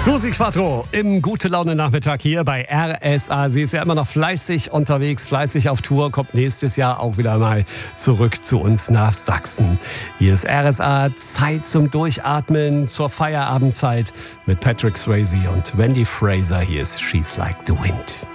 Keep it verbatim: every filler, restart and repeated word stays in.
Susi Quattro im Gute-Laune-Nachmittag hier bei R S A. Sie ist ja immer noch fleißig unterwegs, fleißig auf Tour, kommt nächstes Jahr auch wieder mal zurück zu uns nach Sachsen. Hier ist R S A, Zeit zum Durchatmen zur Feierabendzeit mit Patrick Swayze und Wendy Fraser. Hier ist She's Like the Wind.